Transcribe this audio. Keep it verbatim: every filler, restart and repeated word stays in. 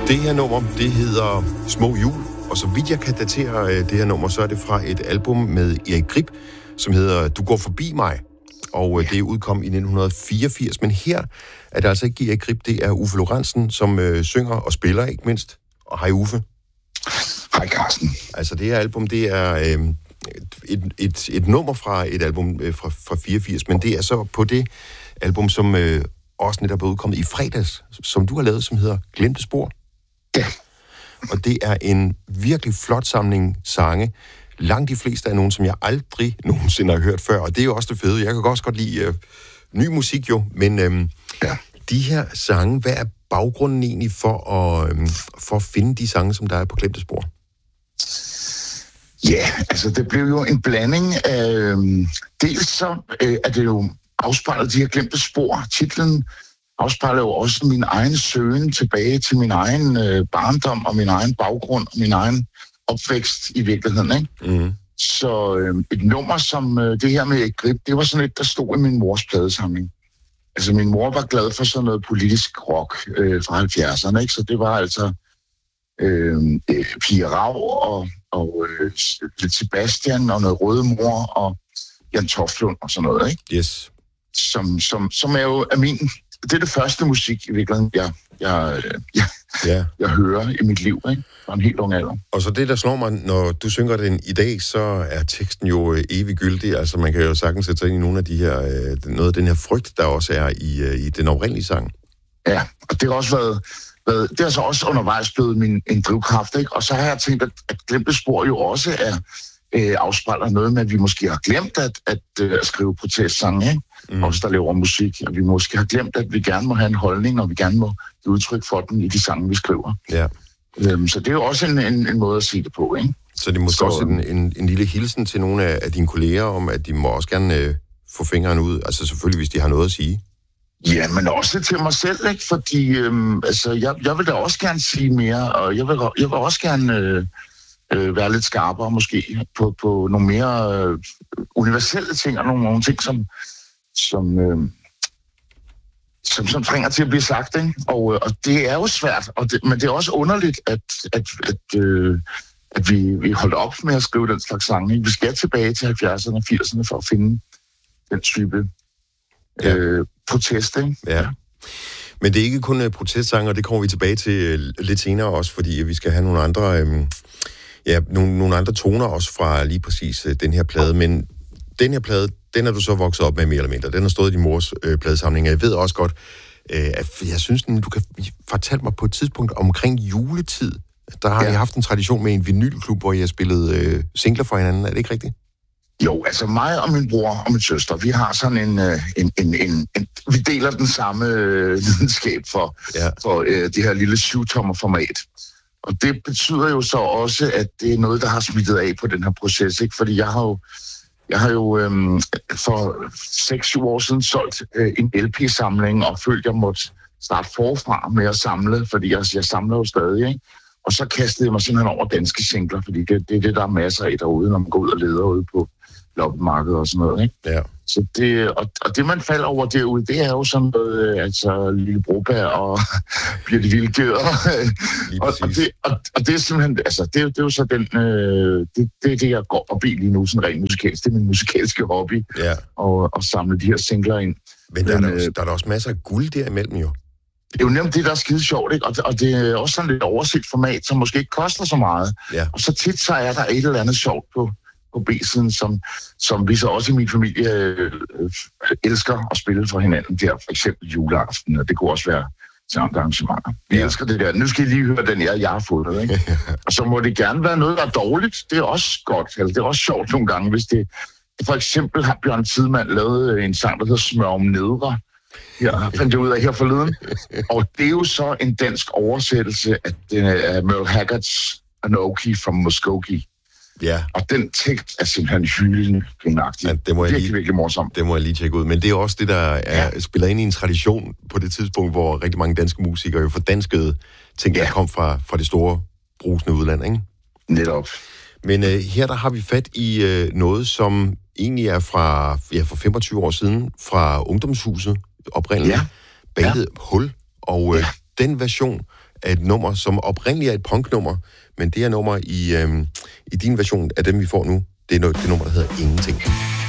Det her nummer, det hedder Små Jul, og så vidt jeg kan datere det her nummer, så er det fra et album med Erik Grip, som hedder Du går forbi mig, og det udkom i nitten fireogfirs. Men her er det altså ikke Erik Grip, det er Uffe Lorentzen, som øh, synger og spiller, ikke mindst. Og hej Uffe. Hej Carsten. Altså det her album, det er øh, et, et, et nummer fra et album øh, fra, fra fireogfirs, men det er så på det album, som øh, også netop er udkommet i fredags, som du har lavet, som hedder Glemte Spor. Ja. Og det er en virkelig flot samling sange. Langt de fleste er nogen, som jeg aldrig nogensinde har hørt før, og det er jo også det fede. Jeg kan også godt lide øh, ny musik jo, men øh, ja. de her sange, hvad er baggrunden egentlig for at, øh, for at finde de sange, som der er på Glemte Spor? Ja, altså det blev jo en blanding af... Øh, dels så øh, er det jo afspejlet de her glemte spor. Titlen afspejler jo også min egen søgen tilbage til min egen øh, barndom og min egen baggrund og min egen opvækst i virkeligheden, ikke? Mm. Så øh, et nummer som øh, det her med et grip, det var sådan et, der stod i min mors pladesamling. Altså min mor var glad for sådan noget politisk rock øh, fra halvfjerdserne, ikke? Så det var altså øh, øh, Pia Rav og, og øh, lidt Sebastian og noget Røde Mor og Jan Toftlund og sådan noget, ikke? Yes. Som, som, som er jo er min... Det er det første musik i virkeligheden, jeg, jeg, jeg, ja. jeg hører i mit liv, ikke? Fra en helt ung alder. Og så det, der slår mig, når du synger den i dag, så er teksten jo evig gyldig. Altså man kan jo sagtens sætte sig ind i nogle af de her, noget af den her frygt, der også er i, i den oprindelige sang. Ja, og det har også været, været det har så også undervejs blevet min en drivkraft, ikke? Og så har jeg tænkt, at, at Glemte Spor jo også er øh, afspejler noget med, at vi måske har glemt at, at, at, at skrive protestsange, ikke? Mm. Også der laver musik, og vi måske har glemt, at vi gerne må have en holdning, og vi gerne må give udtryk for den i de sange, vi skriver. Ja. Øhm, så det er jo også en, en, en måde at sige det på, ikke? Så det er måske så, også en, en, en lille hilsen til nogle af, af dine kolleger, om at de må også gerne øh, få fingeren ud, altså selvfølgelig, hvis de har noget at sige. Ja, men også til mig selv, ikke? Fordi øhm, altså, jeg, jeg vil da også gerne sige mere, og jeg vil, jeg vil også gerne øh, øh, være lidt skarpere måske på, på nogle mere øh, universelle ting, og nogle, nogle ting, som Som, øh, som, som trænger til at blive sagt, ikke? Og, øh, og det er jo svært, og det, men det er også underligt, at, at, at, øh, at vi, vi holdt op med at skrive den slags sange, ikke? Vi skal tilbage til halvfjerdserne og firserne for at finde den type ja. øh, protest, ikke? Ja. Men det er ikke kun uh, protestsange, og det kommer vi tilbage til uh, lidt senere også, fordi vi skal have nogle andre, øh, ja, nogle, nogle andre toner også fra lige præcis uh, den her plade, men den her plade, den er du så vokset op med mere eller mindre. Den har stået i din mors øh, pladesamling. Jeg ved også godt, øh, at jeg synes, du kan fortælle mig på et tidspunkt omkring juletid. Der har ja. I haft en tradition med en vinylklub, hvor I har spillet øh, singler for hinanden. Er det ikke rigtigt? Jo, altså mig og min bror og min søster, vi har sådan en... en, en, en, en vi deler den samme øh, lidenskab for, ja. for øh, det her lille syvtommer format. Og det betyder jo så også, at det er noget, der har smittet af på den her proces, ikke? Fordi jeg har jo Jeg har jo øhm, for seks syv år siden solgt øh, en L P-samling, og følte, jeg måtte starte forfra med at samle, fordi jeg, jeg samler jo stadig, ikke? Og så kastede jeg mig simpelthen over danske singler, fordi det, det er det, der er masser af derude, når man går ud og leder ude på loppemarkedet og sådan noget, ikke? Ja. Så det, og, og det, man falder over derude, det er jo sådan noget, altså Lille Broberg og Birte Wilke, og, og, og, det, og, og det er simpelthen, altså det, det er jo så den, øh, det, det er det, jeg går op i lige nu, sådan rent musikalsk. Det er min musikalske hobby, ja. og, og samle de her singler ind. Men der, Men, er der, der er der også masser af guld derimellem jo. Det er jo nemt det, der er skide sjovt, ikke? Og, og det er også sådan lidt overset format, som måske ikke koster så meget. Ja. Og så tit så er der et eller andet sjovt på, på B-siden, som, som vi så også i min familie øh, elsker at spille for hinanden der, for eksempel juleaften, og det kunne også være til andre arrangementer. Vi ja. elsker det der. Nu skal I lige høre den, jeg, jeg har fået, ikke? Og så må det gerne være noget, der er dårligt. Det er også godt, eller det er også sjovt nogle gange, hvis det... For eksempel har Bjørn Tidemand lavet en sang, der hedder Smør om nedre. Jeg fandt det ud af her forleden. Og det er jo så en dansk oversættelse af, den, af Merle Haggards Anoki from Muskogee. Ja. Og den tekst er simpelthen hyldende grinagtig. Ja, det må jeg virkelig, lige, virkelig morsomt. Det må jeg lige tjekke ud. Men det er også det, der er, ja. spiller ind i en tradition på det tidspunkt, hvor rigtig mange danske musikere jo fordanskede ting, ja. der kom fra, fra det store brusende udland, ikke? Netop. Men øh, her der har vi fat i øh, noget, som egentlig er fra, ja, for femogtyve år siden, fra Ungdomshuset oprindeligt, ja. bandet ja. Hul. Og øh, ja. den version af et nummer, som oprindeligt er et punknummer, men det her nummer i, øhm, i din version af dem, vi får nu, det er no- det nummer, der hedder Ingenting.